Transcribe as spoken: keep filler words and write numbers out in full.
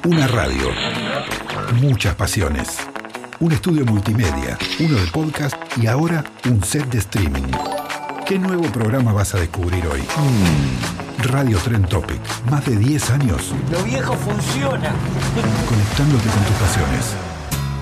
Una radio. Muchas pasiones. Un estudio multimedia, uno de podcast y ahora un set de streaming. ¿Qué nuevo programa vas a descubrir hoy? Mm. Radio Trend Topic. Más de diez años. Lo viejo funciona. Conectándote con tus pasiones.